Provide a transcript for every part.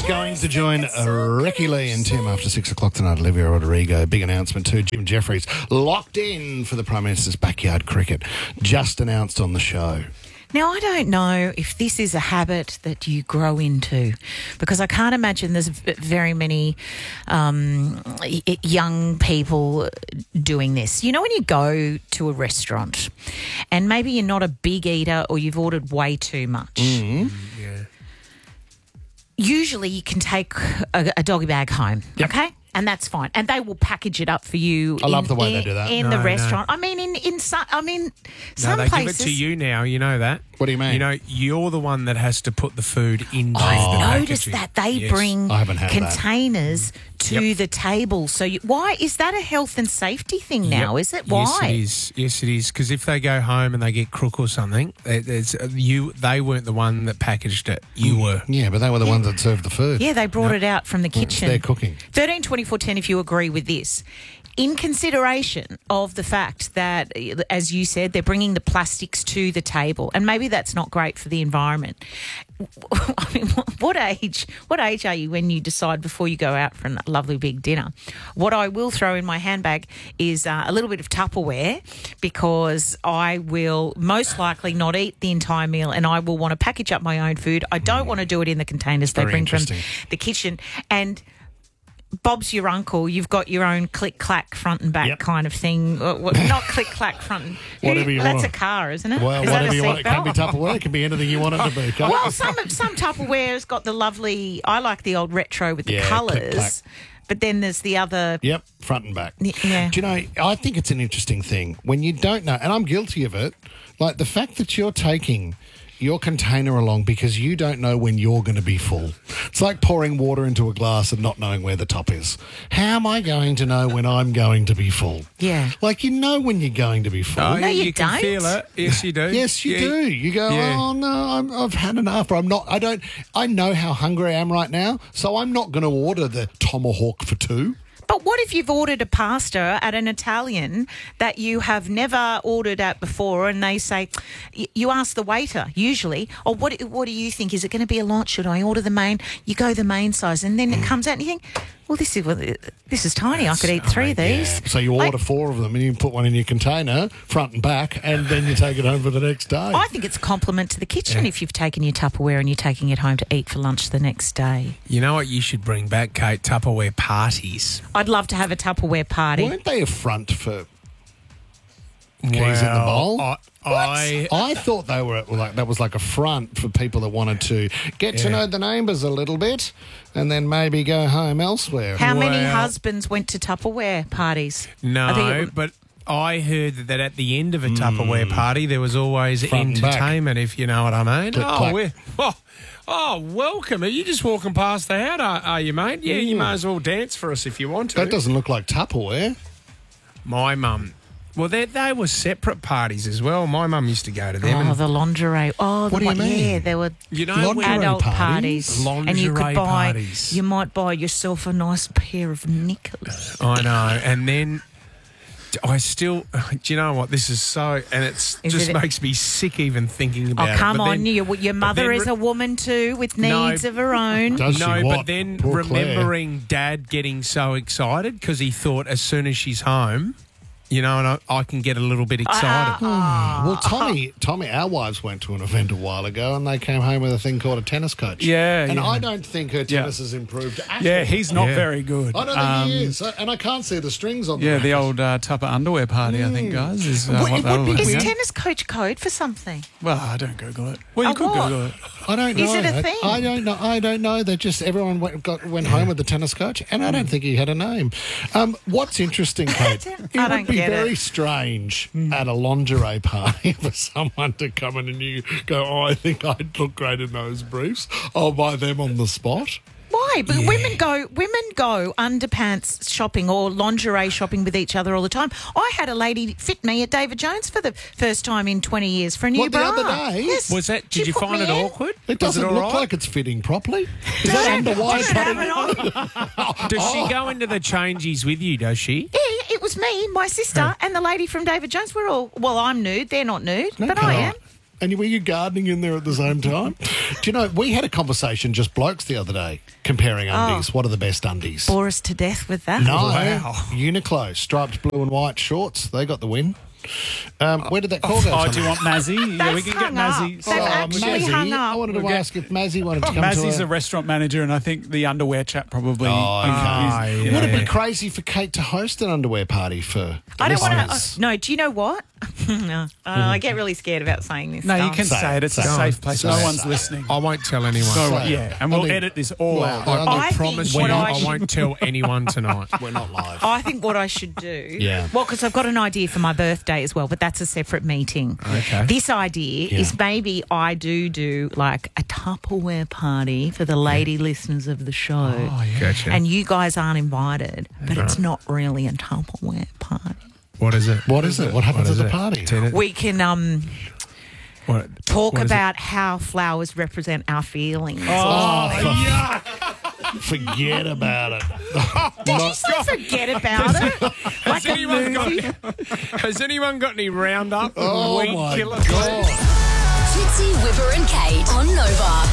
going to join Ricky Lee and Tim after 6 o'clock tonight. Olivia Rodrigo. Big announcement too. Jim Jeffries locked in for the Prime Minister's backyard cricket. Just announced on the show. Now, I don't know if this is a habit that you grow into, because I can't imagine there's very many young people doing this. You know, when you go to a restaurant and maybe you're not a big eater or you've ordered way too much. Mm-hmm. Yeah. Usually you can take a doggy bag home, okay? And that's fine. And they will package it up for you. I love the way they do that. In the restaurant. I mean, some they places. give it to you now. You know that. What do you mean? You know, you're the one that has to put the food into the I've noticed packaging. that they bring I haven't had containers to the table. So why is that a health and safety thing now? Is it? Why? Yes, it is. Yes, it is. Because if they go home and they get crook or something, they weren't the one that packaged it. You were. Yeah, but they were the ones that served the food. Yeah, they brought it out from the kitchen. They're cooking. 13 24 10 if you agree with this. In consideration of the fact that, as you said, they're bringing the plastics to the table, and maybe that's not great for the environment. I mean, what age are you when you decide before you go out for a lovely big dinner? What I will throw in my handbag is a little bit of Tupperware, because I will most likely not eat the entire meal and I will want to package up my own food. I don't want to do it in the containers they bring from the kitchen. And Bob's your uncle. You've got your own click-clack front and back kind of thing. Not click-clack front and... Whatever you That's want. a car, isn't it? Well, Is that whatever a you want. It can be seatbelt? Tupperware. It can be anything you want it to be. Can't Well, it? some Tupperware's got the lovely... I like the old retro with the click-clack. colours. But then there's the other... Yep, front and back. Yeah. Do you know, I think it's an interesting thing when you don't know, and I'm guilty of it, like the fact that you're taking your container along because you don't know when you're going to be full. It's like pouring water into a glass and not knowing where the top is. How am I going to know when I'm going to be full? Yeah. Like, you know when you're going to be full. Oh, No, you you can don't. feel it. Yes, you do. Yes, you do. You go, oh, no, I've had enough. Or I know how hungry I am right now, so I'm not going to order the tomahawk for two. But what if you've ordered a pasta at an Italian that you have never ordered at before, and they say, you ask the waiter usually, or what do you think? Is it going to be a lot? Should I order the main? You go the main size, and then it comes out and you think, well, this is tiny. I could eat 3 of these. Yeah. So you order 4 of them and you put one in your container, front and back, and then you take it home for the next day. I think it's a compliment to the kitchen if you've taken your Tupperware and you're taking it home to eat for lunch the next day. You know what you should bring back, Kate? Tupperware parties. I'd love to have a Tupperware party. Weren't they a front for keys in the bowl? I thought they were that was like a front for people that wanted to get to know the neighbours a little bit and then maybe go home elsewhere. How many husbands went to Tupperware parties? No, but I heard that at the end of a Tupperware party there was always Front and back. entertainment, if you know what I mean. Click-clack. Welcome. Are you just walking past the house, are you, mate? Yeah, you may as well dance for us if you want to. That doesn't look like Tupperware. My mum. Well, they were separate parties as well. My mum used to go to them. Oh, the lingerie. Oh, What do you mean? Yeah, there were Lingerie adult parties? parties. And you could Lingerie buy, parties. you might buy yourself a nice pair of knickers. I know. And then I still, do you know what? This is so, and makes me sick even thinking about it. Oh, come But on. then- Your mother is a woman too with needs of her own. Does she No, what? but then Poor Claire. remembering Dad getting so excited because he thought as soon as she's home, you know, and I can get a little bit excited. Well, Tommy, our wives went to an event a while ago and they came home with a thing called a tennis coach. Yeah, And yeah. I don't think her tennis has improved at Yeah, all. he's not Yeah. very good. I don't think he is. And I can't see the strings on the Yeah, the racket. old Tupper underwear party, I think, guys, is Well, what it they were would be looking Is at. tennis coach code for something? Well, I don't Google it. Well, you could what? Google it. I don't know. Is it a thing? I don't know. I don't know. They just everyone went home with the tennis coach, and I don't think he had a name. What's interesting, Kate? It I would don't be get very it. strange at a lingerie party for someone to come in and you go, "Oh, I think I'd look great in those briefs. I'll buy them on the spot." Why? But women go underpants shopping or lingerie shopping with each other all the time. I had a lady fit me at David Jones for the first time in 20 years for a new What, the bra. other day? Yes. Was that? She Did you put find me it in. awkward? It Was doesn't all look right? like it's fitting properly. Is that underwire cutting? Does she go into the changies with you? Does she? Yeah, it was me, my sister, and the lady from David Jones. We're all, well, I'm nude. They're not nude, but I am. And were you gardening in there at the same time? Do you know, we had a conversation, just blokes, the other day, comparing undies. What are the best undies? Bore us to death with that. No. Wow. Uniqlo, striped blue and white shorts. They got the win. Where did that call go? Oh, do you want Mazzy? Yeah, we can get hung up. Mazzy. They've actually hung up. I wanted to ask if Mazzy wanted to come Mazzy's to a restaurant manager, and I think the underwear chap probably. okay. yeah. Would it be crazy for Kate to host an underwear party for I don't want listeners? to. No, do you know what? No. I get really scared about saying this. No, you stuff. can say it. It's a Say it. safe place. Say No it. one's listening. I won't tell anyone. So, Say it. yeah, and we'll I mean, edit this all out. well, I think promise you, what I I should- won't tell anyone tonight. We're not live. I think what I should do. Yeah. Well, because I've got an idea for my birthday as well, but that's a separate meeting. Okay. This idea is maybe I do like a Tupperware party for the lady listeners of the show. Oh, yeah. Gotcha. And you guys aren't invited, but it's not really a Tupperware party. What is it? What is it? What happens is at the it? party? Tell it. We can What- talk what is it? about how flowers represent our feelings. Forget about it. Did you say forget about it? Like Has a anyone, movie? has anyone got any Roundup? Oh, Weed my killer God. Fitzy, Whipper and Kate on Nova.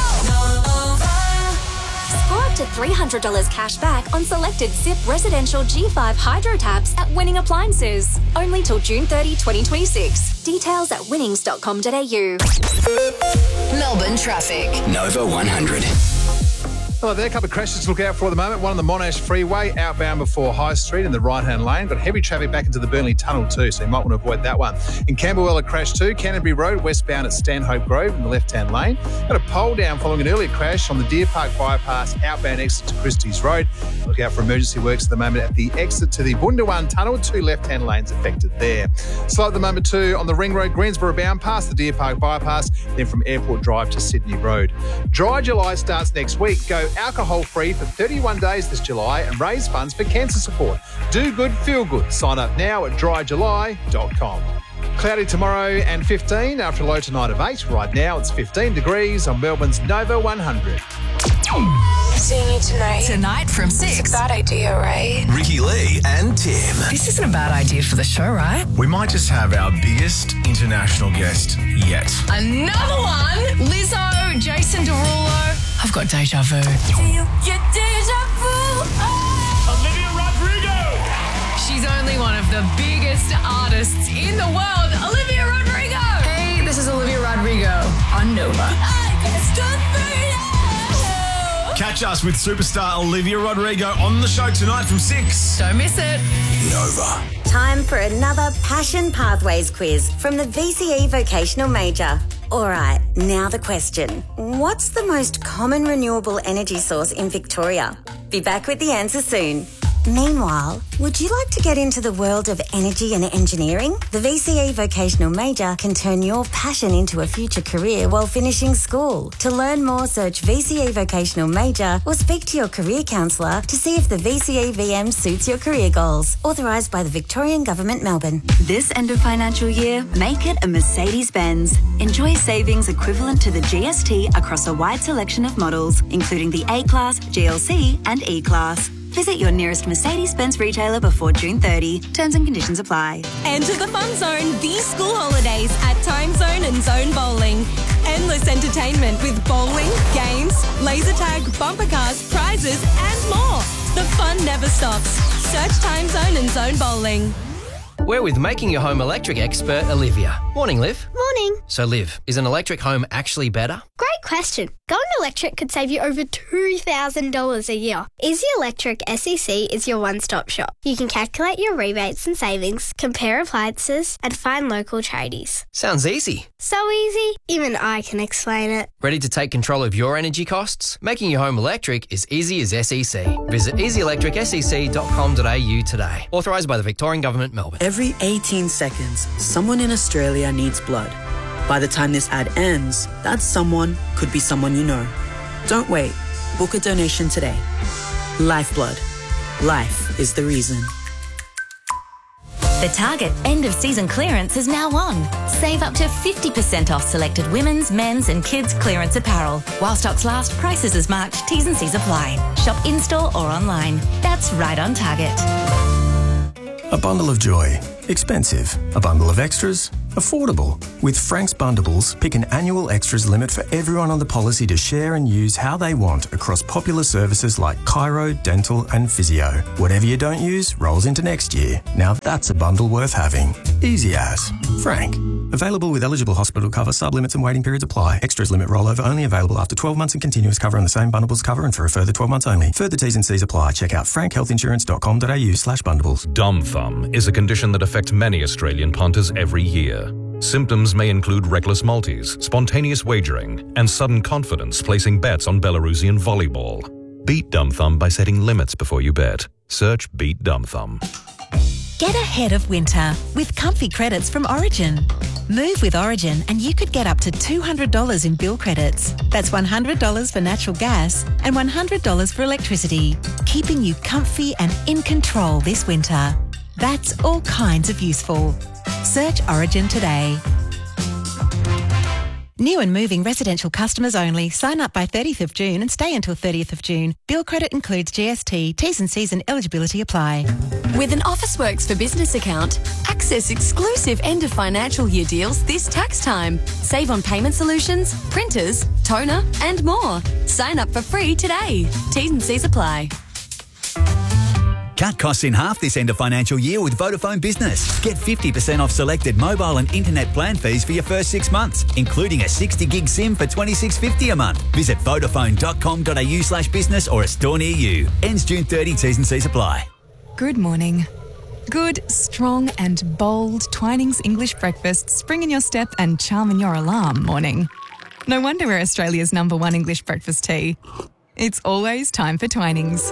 Score up to $300 cash back on selected SIP residential G5 hydro taps at Winning Appliances. Only till June 30, 2026. Details at winnings.com.au. Melbourne traffic. Nova 100. Hello there, a couple of crashes to look out for at the moment. One on the Monash Freeway, outbound before High Street in the right-hand lane. Got heavy traffic back into the Burnley Tunnel too, so you might want to avoid that one. In Camberwell, a crash too. Canterbury Road, westbound at Stanhope Grove in the left-hand lane. Got a pole down following an earlier crash on the Deer Park bypass, outbound exit to Christie's Road. Look out for emergency works at the moment at the exit to the Bundawan Tunnel. 2 left-hand lanes affected there. Slow at the moment too on the Ring Road, Greensboro bound past the Deer Park bypass, then from Airport Drive to Sydney Road. Dry July starts next week. Go alcohol-free for 31 days this July and raise funds for cancer support. Do good, feel good. Sign up now at dryjuly.com. Cloudy tomorrow and 15 after a low tonight of 8. Right now it's 15 degrees on Melbourne's Nova 100. Seeing you tonight. Tonight from It's 6. a bad idea, right? Ricky Lee and Tim. This isn't a bad idea for the show, right? We might just have our biggest international guest yet. Another one! Lizzo, Jason Derulo. I've got deja vu. Olivia Rodrigo! She's only one of the biggest artists in the world, Olivia Rodrigo. Hey, this is Olivia Rodrigo on Nova. Catch us with superstar Olivia Rodrigo on the show tonight from 6. Don't miss it. Nova. Time for another Passion Pathways quiz from the VCE Vocational Major. All right, now the question. What's the most common renewable energy source in Victoria? Be back with the answer soon. Meanwhile, would you like to get into the world of energy and engineering? The VCE Vocational Major can turn your passion into a future career while finishing school. To learn more, search VCE Vocational Major or speak to your career counsellor to see if the VCE VM suits your career goals. Authorised by the Victorian Government, Melbourne. This end of financial year, make it a Mercedes-Benz. Enjoy savings equivalent to the GST across a wide selection of models, including the A-Class, GLC and E-Class. Visit your nearest Mercedes-Benz retailer before June 30. Terms and conditions apply. Enter the fun zone these school holidays at Time Zone and Zone Bowling. Endless entertainment with bowling, games, laser tag, bumper cars, prizes and more. The fun never stops. Search Time Zone and Zone Bowling. We're with Making Your Home Electric expert Olivia. Morning, Liv. Morning. So, Liv, is an electric home actually better? Great question. Going electric could save you over $2,000 a year. Easy Electric SEC is your one-stop shop. You can calculate your rebates and savings, compare appliances, and find local tradies. Sounds easy. So easy, even I can explain it. Ready to take control of your energy costs? Making your home electric is easy as SEC. Visit easyelectricsec.com.au today. Authorised by the Victorian Government, Melbourne. Every 18 seconds, someone in Australia needs blood. By the time this ad ends, that someone could be someone you know. Don't wait. Book a donation today. Lifeblood. Life is the reason. The Target end of season clearance is now on. Save up to 50% off selected women's, men's and kids clearance apparel. While stocks last, prices as March, T's and C's apply. Shop in-store or online. That's right on Target. A bundle of joy. Expensive. A bundle of extras. affordable. With Frank's Bundables, pick an annual extras limit for everyone on the policy to share and use how they want across popular services like chiro, dental and physio. Whatever you don't use rolls into next year. Now that's a bundle worth having. Easy as. Frank. Available with eligible hospital cover, sub-limits and waiting periods apply. Extras limit rollover only available after 12 months and continuous cover on the same Bundables cover and for a further 12 months only. Further T's and C's apply. Check out frankhealthinsurance.com.au/bundables. Dumb thumb is a condition that affects many Australian punters every year. Symptoms may include reckless multis, spontaneous wagering, and sudden confidence placing bets on Belarusian volleyball. Beat dumb thumb by setting limits before you bet. Search Beat Dumb Thumb. Get ahead of winter with comfy credits from Origin. Move with Origin and you could get up to $200 in bill credits. That's $100 for natural gas and $100 for electricity, keeping you comfy and in control this winter. That's all kinds of useful. Search Origin today. New and moving residential customers only. Sign up by 30th of June and stay until 30th of June. Bill credit includes GST, T's and C's and eligibility apply. With an Officeworks for Business account, access exclusive end of financial year deals this tax time. Save on payment solutions, printers, toner and more. Sign up for free today. T's and C's apply. Cut costs in half this end of financial year with Vodafone Business. Get 50% off selected mobile and internet plan fees for your first 6 months, including a 60 gig SIM for $26.50 a month. Visit vodafone.com.au/business or a store near you. Ends June 30, T's and C's apply. Good morning. Good, strong and bold Twinings English breakfast spring in your step and charm in your alarm morning. No wonder we're Australia's #1 English breakfast tea. It's always time for Twinings.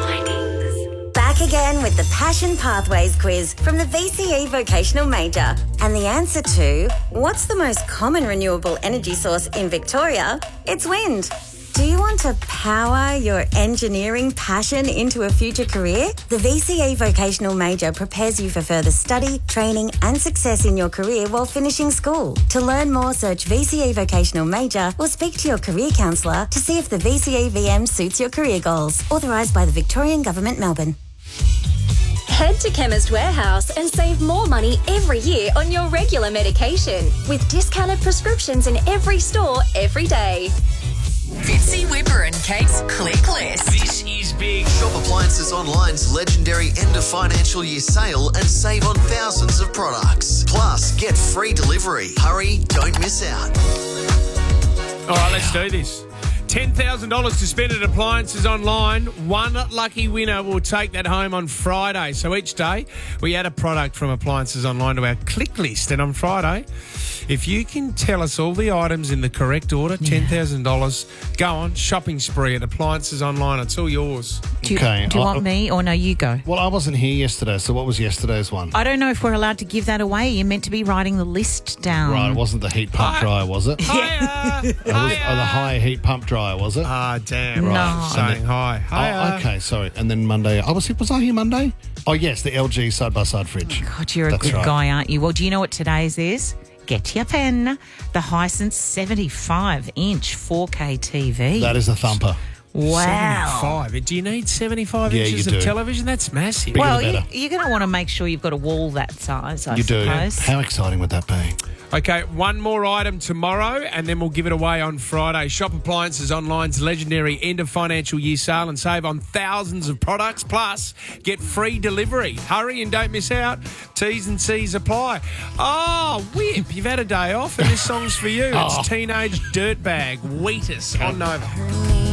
Back again with the Passion Pathways quiz from the VCE Vocational Major. And the answer to what's the most common renewable energy source in Victoria? It's wind. Do you want to power your engineering passion into a future career? The VCE Vocational Major prepares you for further study, training and success in your career while finishing school. To learn more, search VCE Vocational Major or speak to your career counsellor to see if the VCE VM suits your career goals. Authorised by the Victorian Government, Melbourne. Head to Chemist Warehouse and save more money every year on your regular medication with discounted prescriptions in every store every day. Fitzy Whipper and Kate's Click List. This is big. Shop Appliances Online's legendary end of financial year sale and save on thousands of products. Plus, get free delivery. Hurry, don't miss out. All right, let's do this. $10,000 to spend at Appliances Online. One lucky winner will take that home on Friday. So each day we add a product from Appliances Online to our click list. And on Friday, if you can tell us all the items in the correct order, $10,000, go on, shopping spree at Appliances Online. It's all yours. Do you want me or no, you go? Well, I wasn't here yesterday, so what was yesterday's one? I don't know if we're allowed to give that away. You're meant to be writing the list down. Right, it wasn't the heat pump dryer, was it? Hiya! The high heat pump dryer, was it? Ah, damn. Right. No. Saying hi. Oh, okay, sorry. And then Monday, was I here Monday? Oh, yes, the LG side-by-side fridge. God, you're That's a good right. guy, aren't you? Well, do you know what today's is? Get your pen. The Hisense 75-inch 4K TV. That is a thumper. Wow. 75. Do you need 75 Yeah, inches you of do. television? That's massive. Bigger Well, the better. you're going to want to make sure you've got a wall that size, I You do. suppose. How exciting would that be? Okay, one more item tomorrow and then we'll give it away on Friday. Shop Appliances Online's legendary end of financial year sale and save on thousands of products. Plus, get free delivery. Hurry and don't miss out. T's and C's apply. Oh, Whip, you've had a day off and this song's for you. It's Teenage Dirtbag, Wheatus on Nova.